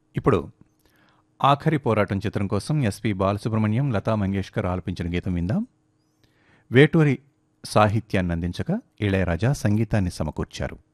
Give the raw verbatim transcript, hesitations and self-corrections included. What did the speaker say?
ఇప్పుడు ఆఖరి పోరాటం చిత్రం కోసం ఎస్పి బాలసుబ్రహ్మణ్యం, లతా మంగేష్కర్ ఆలపించిన గీతం విందాం. వేటూరి సాహిత్యాన్ని అందించగా ఇళయరాజా సంగీతాన్ని సమకూర్చారు.